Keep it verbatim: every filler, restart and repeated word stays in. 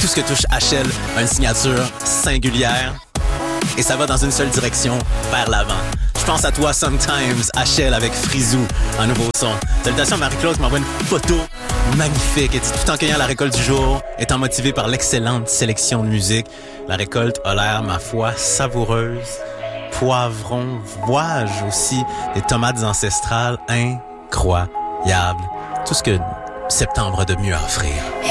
Tout ce que touche H L a une signature singulière et ça va dans une seule direction, vers l'avant. Je pense à toi Sometimes, H L avec Frisou, un nouveau son. Salutations à Marie-Claude qui m'envoie une photo magnifique. Et dit, tout en cueillant la récolte du jour, étant motivé par l'excellente sélection de musique, la récolte a l'air, ma foi, savoureuse. Poivron, voige aussi, des tomates ancestrales incroyables. Tout ce que septembre a de mieux à offrir.